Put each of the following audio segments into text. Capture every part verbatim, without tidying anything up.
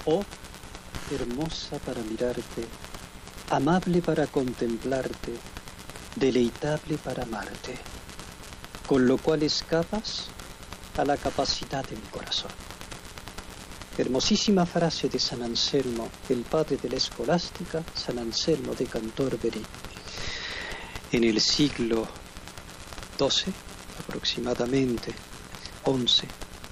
Oh, hermosa para mirarte, amable para contemplarte, deleitable para amarte, con lo cual escapas a la capacidad de mi corazón. Hermosísima frase de San Anselmo, el padre de la escolástica, San Anselmo de Cantorberi, en el siglo doce, aproximadamente, once,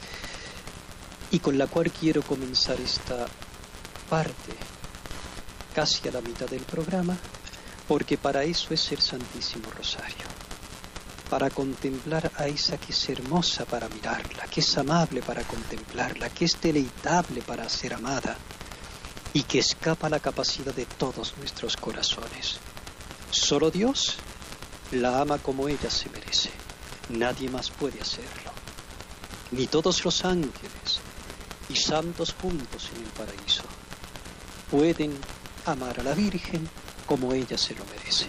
y con la cual quiero comenzar esta parte, casi a la mitad del programa, porque para eso es el Santísimo Rosario, para contemplar a esa que es hermosa para mirarla, que es amable para contemplarla, que es deleitable para ser amada y que escapa a la capacidad de todos nuestros corazones. Solo Dios la ama como ella se merece, nadie más puede hacerlo, ni todos los ángeles y santos juntos en el paraíso pueden amar a la Virgen como ella se lo merece.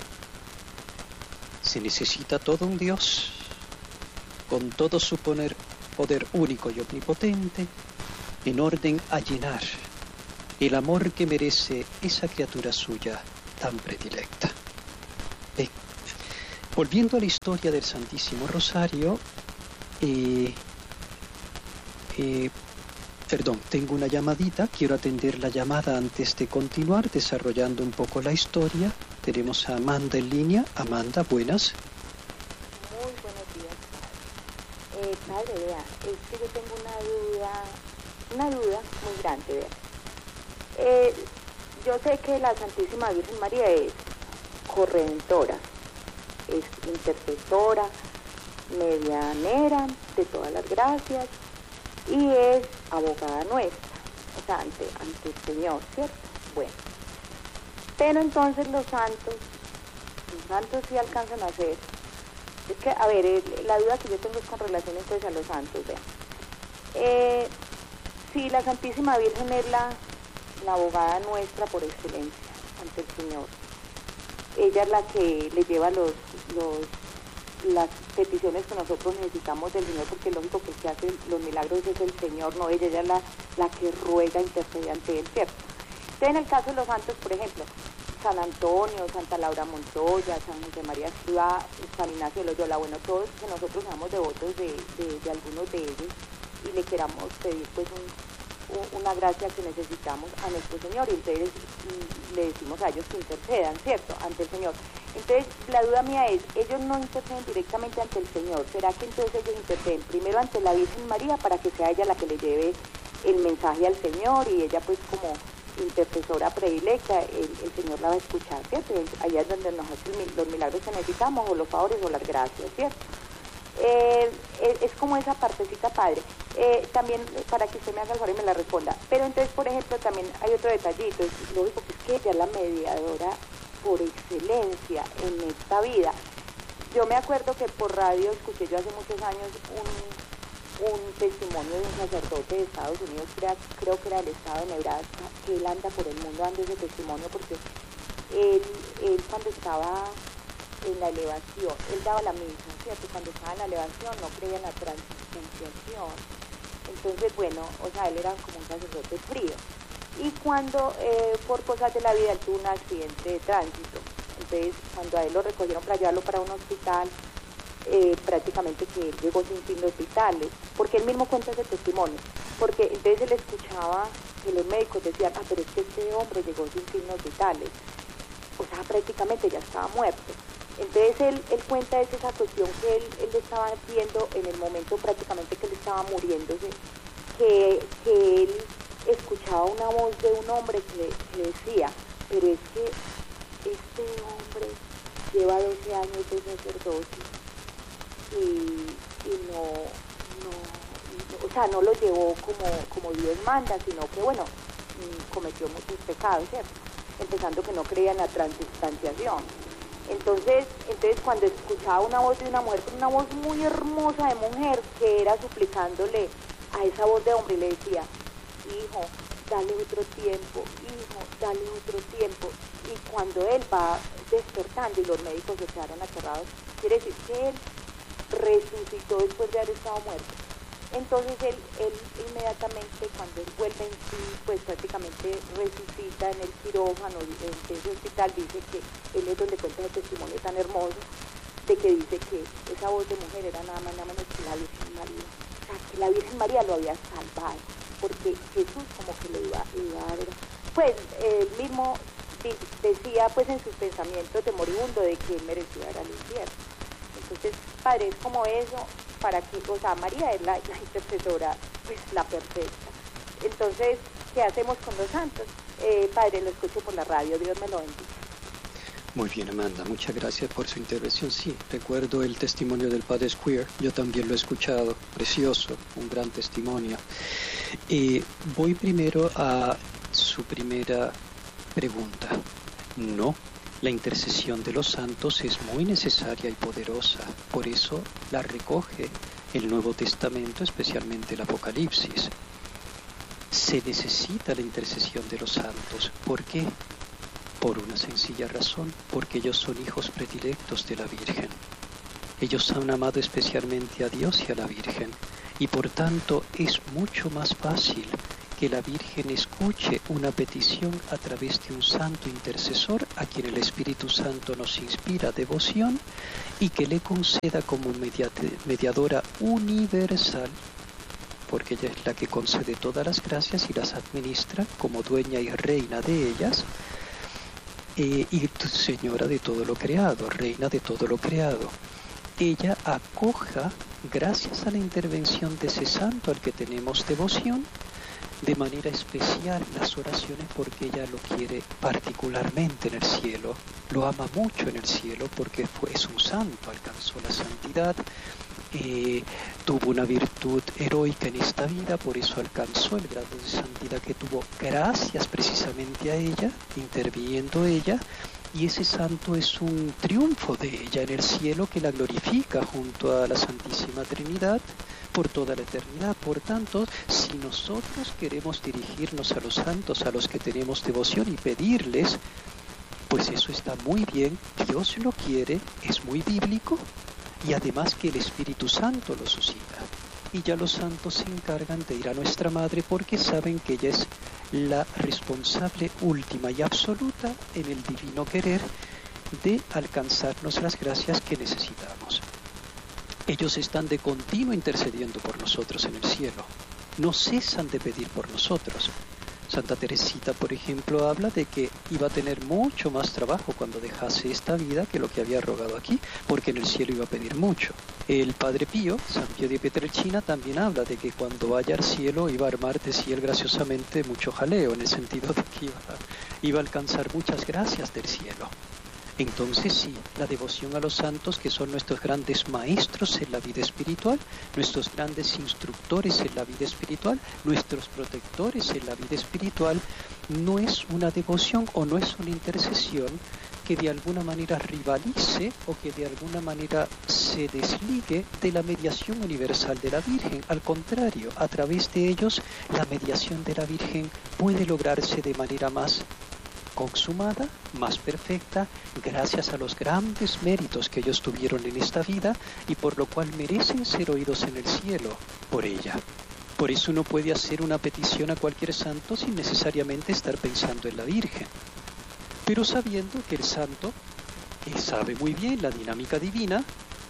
Se necesita todo un Dios, con todo su poder, poder único y omnipotente, en orden a llenar el amor que merece esa criatura suya tan predilecta. Eh, volviendo a la historia del Santísimo Rosario, eh, eh, perdón, tengo una llamadita, quiero atender la llamada antes de continuar desarrollando un poco la historia. Tenemos a Amanda en línea. Amanda, buenas. Muy buenos días, padre. Eh, padre, vea, es que yo tengo una duda, una duda muy grande, vea. Eh, yo sé que la Santísima Virgen María es corredentora, es intercesora, medianera de todas las gracias y es abogada nuestra, o sea, ante, ante el Señor, ¿cierto? Bueno. Pero entonces los santos, los santos sí alcanzan a hacer. Es que, a ver, el, la duda que yo tengo es con relación entonces a los santos, vean. Eh, si la Santísima Virgen es la, la abogada nuestra por excelencia ante el Señor, ella es la que le lleva los, los, las peticiones que nosotros necesitamos del Señor, porque es lógico que el que hace los milagros es el Señor, no ella, ella es la, la que ruega, intercede ante él, ¿cierto? En el caso de los santos, por ejemplo, San Antonio, Santa Laura Montoya, San José María Escrivá, San Ignacio de Loyola, bueno, todos que nosotros seamos devotos de, de, de algunos de ellos y le queramos pedir pues un, un, una gracia que necesitamos a nuestro Señor, y entonces y le decimos a ellos que intercedan, ¿cierto?, ante el Señor. Entonces, la duda mía es, ellos no interceden directamente ante el Señor, ¿será que entonces ellos interceden primero ante la Virgen María para que sea ella la que le lleve el mensaje al Señor y ella pues como intercesora predilecta, el, el Señor la va a escuchar, ¿cierto? Allá es donde nos hacen los milagros que necesitamos, o los favores o las gracias, ¿cierto? Eh, es, es como esa partecita, padre. Eh, también, para que usted me haga el favor y me la responda. Pero entonces, por ejemplo, también hay otro detallito, es lógico que es que ella es la mediadora por excelencia en esta vida. Yo me acuerdo que por radio escuché yo hace muchos años un un testimonio de un sacerdote de Estados Unidos, creo, creo que era del estado de Nebraska, que él anda por el mundo dando ese testimonio porque él, él cuando estaba en la elevación, él daba la misa, ¿cierto? Cuando estaba en la elevación no creía en la transubstanciación. Entonces, bueno, o sea, él era como un sacerdote frío. Y cuando, eh, por cosas de la vida, él tuvo un accidente de tránsito. Entonces, cuando a él lo recogieron para llevarlo para un hospital, Eh, prácticamente que él llegó sin signos vitales, porque él mismo cuenta ese testimonio, porque entonces él escuchaba que los médicos decían, ah, pero es que este hombre llegó sin signos vitales, o sea, prácticamente ya estaba muerto. Entonces él, él cuenta es esa cuestión que él, él estaba viendo en el momento prácticamente que él estaba muriéndose, que, que él escuchaba una voz de un hombre que, que decía, pero es que este hombre lleva doce años de sacerdocio y, y no, no, no, o sea, no lo llevó como, como Dios manda, sino que, bueno, cometió muchos pecados, ¿cierto? Empezando que no creía en la transubstanciación. Entonces, entonces cuando escuchaba una voz de una mujer, una voz muy hermosa de mujer, que era suplicándole a esa voz de hombre, y le decía, hijo, dale otro tiempo, hijo, dale otro tiempo. Y cuando él va despertando y los médicos se quedaron aterrados, quiere decir que él resucitó después de haber estado muerto. Entonces él, él inmediatamente, cuando él vuelve en sí, pues prácticamente resucita en el quirófano de ese hospital, dice que él es donde cuenta ese testimonio tan hermoso, de que dice que esa voz de mujer era nada más nada menos que la Virgen María. O sea, que la Virgen María lo había salvado, porque Jesús como que lo iba, iba a ver. Pues él mismo decía pues en sus pensamientos de moribundo de que él merecía ir al infierno. Entonces, Padre, es como eso, para que, o sea, María es la, la intercesora, pues la perfecta. Entonces, ¿qué hacemos con los santos? Eh, padre, lo escucho por la radio, Dios me lo bendiga. Muy bien, Amanda, muchas gracias por su intervención. Sí, recuerdo el testimonio del Padre Square, yo también lo he escuchado, precioso, un gran testimonio. Eh, voy primero a su primera pregunta. No, la intercesión de los santos es muy necesaria y poderosa, por eso la recoge el Nuevo Testamento, especialmente el Apocalipsis. Se necesita la intercesión de los santos. ¿Por qué? Por una sencilla razón, porque ellos son hijos predilectos de la Virgen. Ellos han amado especialmente a Dios y a la Virgen, y por tanto es mucho más fácil que la Virgen escuche una petición a través de un santo intercesor a quien el Espíritu Santo nos inspira devoción y que le conceda como mediadora universal, porque ella es la que concede todas las gracias y las administra como dueña y reina de ellas, eh, y señora de todo lo creado, reina de todo lo creado. Ella acoja, gracias a la intervención de ese santo al que tenemos devoción, de manera especial las oraciones, porque ella lo quiere particularmente en el cielo, lo ama mucho en el cielo porque fue, es un santo, alcanzó la santidad, eh, tuvo una virtud heroica en esta vida, por eso alcanzó el grado de santidad que tuvo gracias precisamente a ella, interviniendo ella, y ese santo es un triunfo de ella en el cielo que la glorifica junto a la Santísima Trinidad por toda la eternidad. Por tanto, si nosotros queremos dirigirnos a los santos a los que tenemos devoción y pedirles, pues eso está muy bien, Dios lo quiere, es muy bíblico, y además que el Espíritu Santo lo suscita. Y ya los santos se encargan de ir a nuestra Madre porque saben que ella es la responsable última y absoluta en el divino querer de alcanzarnos las gracias que necesitamos. Ellos están de continuo intercediendo por nosotros en el cielo, no cesan de pedir por nosotros. Santa Teresita, por ejemplo, habla de que iba a tener mucho más trabajo cuando dejase esta vida que lo que había rogado aquí, porque en el cielo iba a pedir mucho. El Padre Pío, San Pío de Pietrelcina, también habla de que cuando vaya al cielo iba a armar de sí él graciosamente mucho jaleo, en el sentido de que iba a, iba a alcanzar muchas gracias del cielo. Entonces sí, la devoción a los santos, que son nuestros grandes maestros en la vida espiritual, nuestros grandes instructores en la vida espiritual, nuestros protectores en la vida espiritual, no es una devoción o no es una intercesión que de alguna manera rivalice o que de alguna manera se desligue de la mediación universal de la Virgen. Al contrario, a través de ellos la mediación de la Virgen puede lograrse de manera más consumada, más perfecta, gracias a los grandes méritos que ellos tuvieron en esta vida y por lo cual merecen ser oídos en el cielo por ella. Por eso uno puede hacer una petición a cualquier santo sin necesariamente estar pensando en la Virgen, pero sabiendo que el santo, que sabe muy bien la dinámica divina,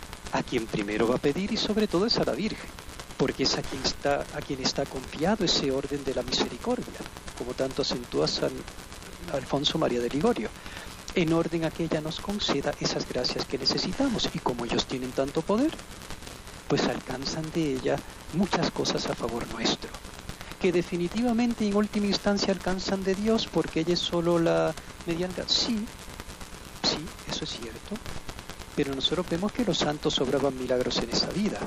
a quien primero va a pedir y sobre todo es a la Virgen, porque es a quien está, a quien está confiado ese orden de la misericordia, como tanto acentúa San Alfonso María de Ligorio, en orden a que ella nos conceda esas gracias que necesitamos, y como ellos tienen tanto poder, pues alcanzan de ella muchas cosas a favor nuestro, que definitivamente en última instancia alcanzan de Dios, porque ella es solo la mediana. Sí, sí, eso es cierto, pero nosotros vemos que los santos obraban milagros en esa vida,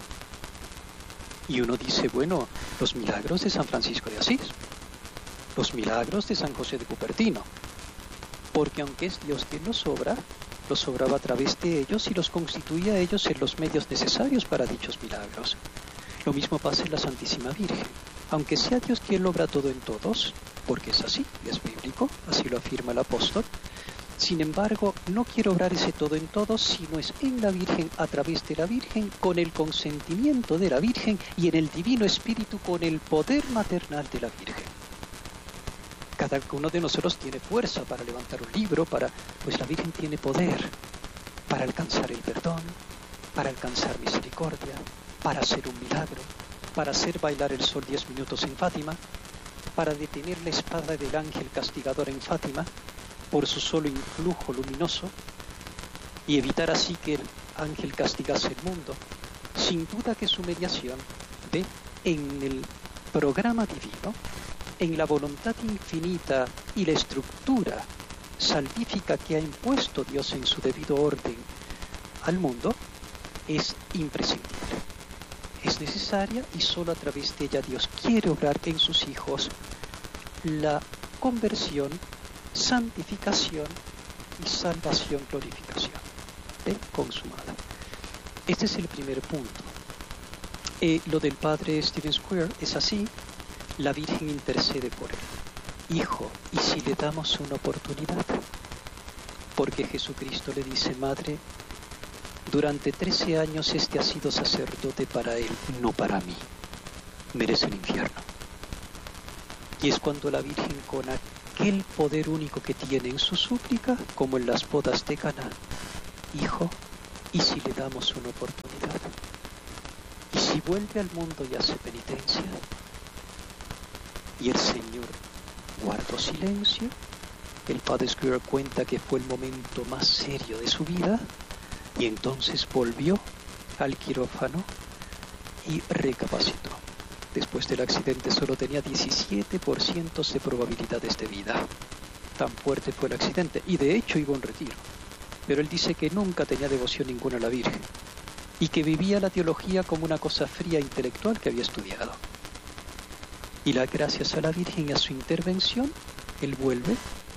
y uno dice, bueno, los milagros de San Francisco de Asís, los milagros de San José de Cupertino, porque aunque es Dios quien los obra, los obraba a través de ellos y los constituía a ellos en los medios necesarios para dichos milagros. Lo mismo pasa en la Santísima Virgen, aunque sea Dios quien lo obra todo en todos, porque es así, y es bíblico, así lo afirma el apóstol, Sin embargo, no quiere obrar ese todo en todo, sino es en la Virgen, a través de la Virgen, con el consentimiento de la Virgen y en el Divino Espíritu con el poder maternal de la Virgen. Cada uno de nosotros tiene fuerza para levantar un libro, para, pues la Virgen tiene poder para alcanzar el perdón, para alcanzar misericordia, para hacer un milagro, para hacer bailar el sol diez minutos en Fátima, para detener la espada del ángel castigador en Fátima por su solo influjo luminoso y evitar así que el ángel castigase el mundo. Sin duda que su mediación ve en el programa divino, en la voluntad infinita y la estructura salvífica que ha impuesto Dios en su debido orden al mundo, es imprescindible. Es necesaria y solo a través de ella Dios quiere obrar en sus hijos la conversión, santificación y salvación, glorificación de consumada. Este es el primer punto. Eh, lo del padre Stephen Square es así. La Virgen intercede por él. Hijo, ¿y si le damos una oportunidad? Porque Jesucristo le dice, madre, durante trece años este ha sido sacerdote para él, no para mí. Merece el infierno. Y es cuando la Virgen, con aquel poder único que tiene en su súplica, como en las bodas de Caná, hijo, ¿y si le damos una oportunidad? ¿Y si vuelve al mundo y hace penitencia? Y el Señor guardó silencio. El padre Square cuenta que fue el momento más serio de su vida, y entonces volvió al quirófano y recapacitó. Después del accidente solo tenía diecisiete por ciento de probabilidades de vida. Tan fuerte fue el accidente, y de hecho iba a un retiro. Pero él dice que nunca tenía devoción ninguna a la Virgen, y que vivía la teología como una cosa fría e intelectual que había estudiado. Y la, gracias a la Virgen y a su intervención, él vuelve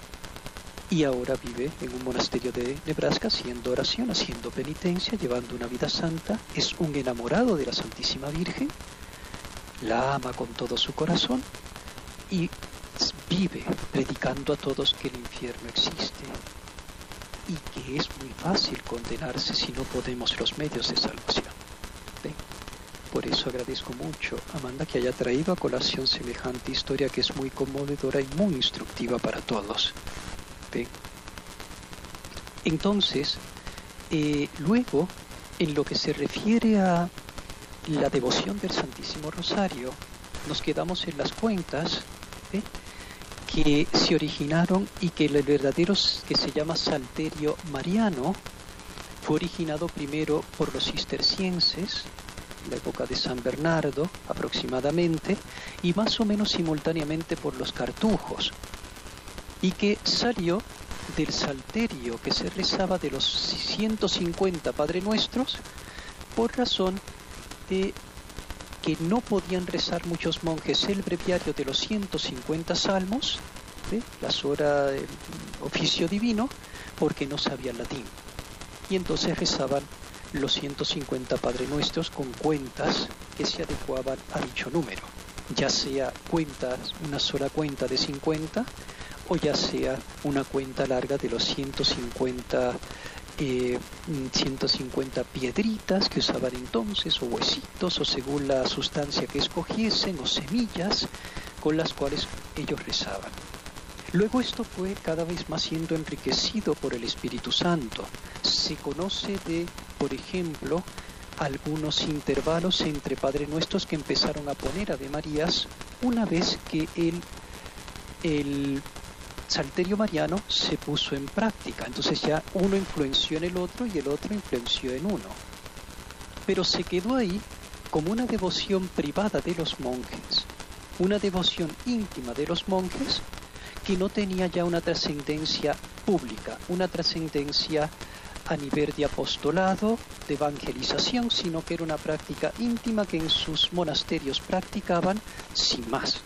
y ahora vive en un monasterio de Nebraska haciendo oración, haciendo penitencia, llevando una vida santa. Es un enamorado de la Santísima Virgen, la ama con todo su corazón y vive predicando a todos que el infierno existe y que es muy fácil condenarse si no podemos los medios de salvación. ¿Ven? Por eso agradezco mucho a Amanda que haya traído a colación semejante historia que es muy conmovedora y muy instructiva para todos. ¿Ven? Entonces, eh, luego, en lo que se refiere a la devoción del Santísimo Rosario, nos quedamos en las cuentas ¿eh? que se originaron y que el verdadero que se llama Salterio Mariano fue originado primero por los cistercienses, en la época de San Bernardo aproximadamente, y más o menos simultáneamente por los cartujos, y que salió del salterio que se rezaba de los ciento cincuenta Padre Nuestros, por razón de que no podían rezar muchos monjes el breviario de los ciento cincuenta salmos, ¿eh? las horas del oficio divino, porque no sabían latín. Y entonces rezaban los ciento cincuenta Padre Nuestros con cuentas que se adecuaban a dicho número, ya sea cuentas, una sola cuenta de cincuenta, o ya sea una cuenta larga de los ciento cincuenta, eh, ciento cincuenta piedritas que usaban entonces, o huesitos, o según la sustancia que escogiesen, o semillas con las cuales ellos rezaban. Luego esto fue cada vez más siendo enriquecido por el Espíritu Santo. Se conoce de, por ejemplo, algunos intervalos entre Padre Nuestros que empezaron a poner Ave Marías una vez que el, el Salterio Mariano se puso en práctica. Entonces ya uno influenció en el otro y el otro influenció en uno. Pero se quedó ahí como una devoción privada de los monjes, una devoción íntima de los monjes que no tenía ya una trascendencia pública, una trascendencia a nivel de apostolado, de evangelización, sino que era una práctica íntima que en sus monasterios practicaban sin más.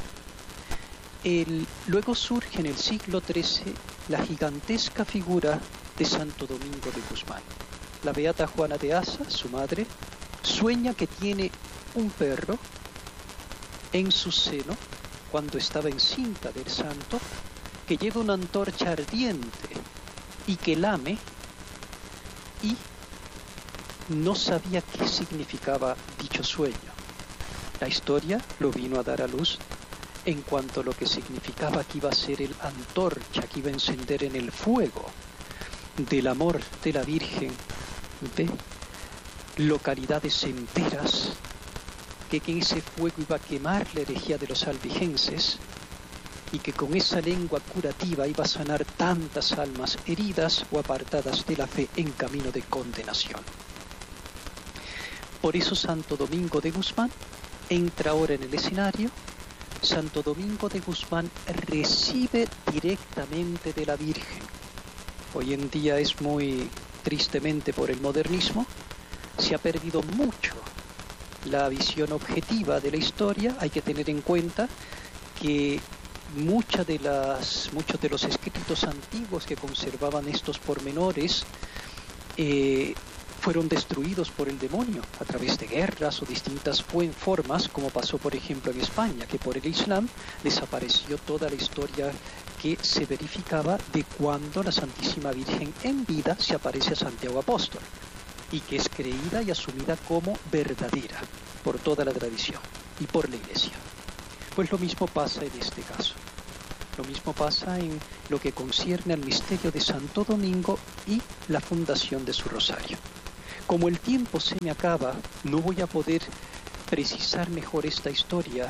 El, luego surge en el siglo trece la gigantesca figura de Santo Domingo de Guzmán. La beata Juana de Asa, su madre, sueña que tiene un perro en su seno cuando estaba encinta del santo, que lleva una antorcha ardiente y que lame y no sabía qué significaba dicho sueño. La historia lo vino a dar a luz en cuanto a lo que significaba que iba a ser el antorcha que iba a encender en el fuego del amor de la Virgen de localidades enteras, que, que en ese fuego iba a quemar la herejía de los albigenses y que con esa lengua curativa iba a sanar tantas almas heridas o apartadas de la fe en camino de condenación. Por eso Santo Domingo de Guzmán entra ahora en el escenario. Santo Domingo de Guzmán recibe directamente de la Virgen. Hoy en día es muy tristemente por el modernismo, se ha perdido mucho la visión objetiva de la historia. Hay que tener en cuenta que muchas de las, muchos de los escritos antiguos que conservaban estos pormenores eh, fueron destruidos por el demonio a través de guerras o distintas formas, como pasó por ejemplo en España, que por el Islam desapareció toda la historia que se verificaba de cuando la Santísima Virgen en vida se aparece a Santiago Apóstol y que es creída y asumida como verdadera por toda la tradición y por la Iglesia. Pues lo mismo pasa en este caso. Lo mismo pasa en lo que concierne al misterio de Santo Domingo y la fundación de su rosario. Como el tiempo se me acaba, no voy a poder precisar mejor esta historia.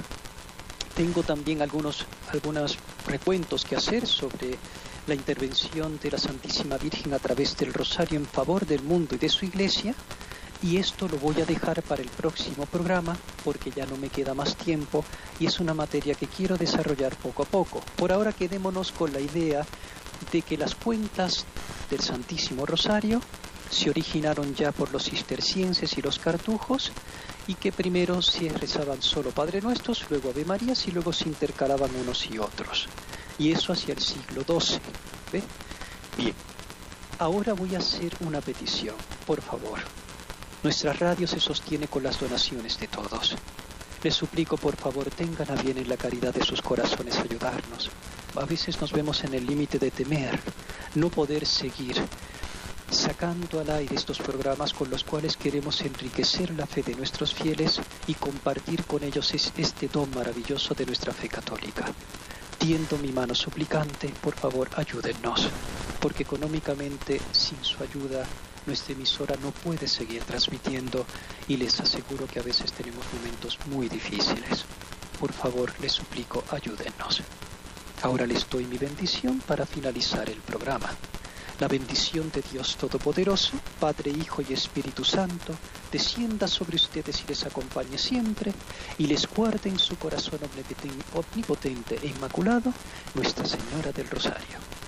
Tengo también algunos, algunos recuentos que hacer sobre la intervención de la Santísima Virgen a través del rosario en favor del mundo y de su Iglesia, y esto lo voy a dejar para el próximo programa porque ya no me queda más tiempo y es una materia que quiero desarrollar poco a poco. Por ahora quedémonos con la idea de que las cuentas del Santísimo Rosario se originaron ya por los cistercienses y los cartujos, y que primero se rezaban solo Padre Nuestros, luego Ave Marías y luego se intercalaban unos y otros. Y eso hacia el siglo doce. ¿Ve? Bien, ahora voy a hacer una petición, por favor. Nuestra radio se sostiene con las donaciones de todos. Les suplico, por favor, tengan a bien en la caridad de sus corazones ayudarnos. A veces nos vemos en el límite de temer, no poder seguir sacando al aire estos programas con los cuales queremos enriquecer la fe de nuestros fieles y compartir con ellos este don maravilloso de nuestra fe católica. Tiendo mi mano suplicante, por favor, ayúdennos, porque económicamente, sin su ayuda, nuestra emisora no puede seguir transmitiendo y les aseguro que a veces tenemos momentos muy difíciles. Por favor, les suplico, ayúdennos. Ahora les doy mi bendición para finalizar el programa. La bendición de Dios Todopoderoso, Padre, Hijo y Espíritu Santo, descienda sobre ustedes y les acompañe siempre, y les guarde en su corazón omnipotente e inmaculado, Nuestra Señora del Rosario.